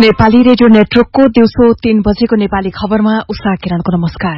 Nepali radio नेटवर्कको दिउँसो 3 बजेको नेपाली खबरमा उषा किरणको नमस्कार।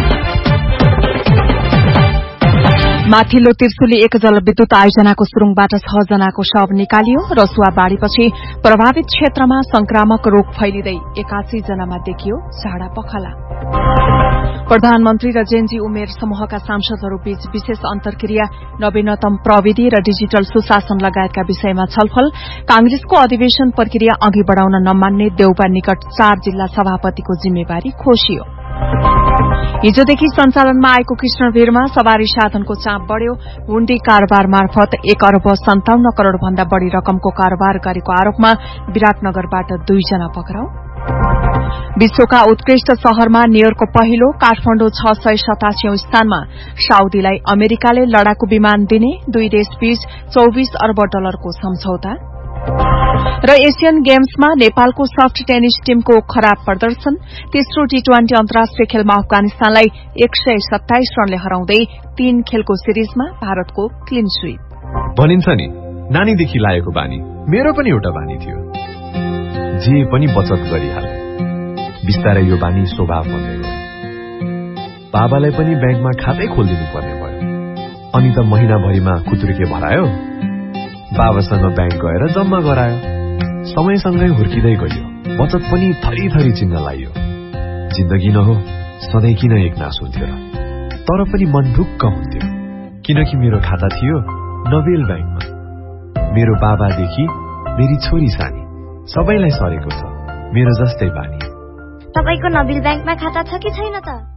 माथिल्लो त्रिशुली 1 जलविद्युत आयोजनाको सुरुङबाट 6 जनाको शव निकालियो। रसुवा बाढ़ीपछि प्रभावित क्षेत्रमा संक्रामक रोग फैलिँदै 81 जनामा देखियो झाडा पखाला। प्रधानमन्त्री र जेनजी उमेर समूहका सांसदहरू बीच विशेष अन्तर्क्रिया, नवीनतम प्रविधि र डिजिटल सुशासन लगायतका विषयमा छलफल। कांग्रेसको अधिवेशन प्रक्रिया अघि बढ़ाउन नमान्ने देउबा निकट 4 जिल्ला सभापतिको जिम्मेवारी खोसियो। हिजोदेखि सञ्चालनमा आएको कृष्णवीरमा सवारी साधनको चाप बढ़्यो। हुण्डी कारोबार मार्फत 1 अर्ब 57 करोड़ भन्दा बढ़ी रकमको कारोबार गरेको आरोपमा विराटनगरबाट 2 जना पक्राउ। विश्वका उत्कृष्ट शहरमा न्यूयोर्कको पहिलो, काठमाडौँ 687औं स्थानमा साउदीलाई अमेरिकाले लडाकु विमान दिने। 2 देशबीच 24 अर्ब डलरको सम्झौता। र एशियन गेम्समा नेपालको सफ्ट टेनिस टीमको खराब प्रदर्शन। तेस्रो टी20 अन्तर्राष्ट्रिय खेलमा अफगानिस्तानलाई 127 रनले हराउँदै 3 खेलको सिरिजमा भारतको क्लिन स्वीप। भनिन्छ नि, नानीदेखि लागेको बानी मेरो पनि एउटा बानी थियो, जे पनि बचत गरिहाल्ने। बिस्तारै यो बानी स्वभाव बन्दै गयो। बाबालाई पनि ब्याङ्कमा खातै खोलिदिनु पर्ने भयो। अनि त महिनाभरिमा खुत्रुके भरायो। बाबासँग ब्याङ्क गएर जम्मा गरायो। समयसँगै हुर्किँदै गयो। बचत पनि थरी थरी चिन्न लागियो। जिन्दगी न हो, सधैँ किन एकनास हुन्थ्यो र? तर पनि मन ढुक्क हुन्थ्यो, किनकि मेरो खाता थियो नोबेल ब्याङ्कमा। मेरो बाबादेखि मेरी छोरी सानी सबैलाई सरेको छ मेरो जस्तै बानी। तपाईको नोबेल ब्याङ्कमा खाता छ कि छैन त?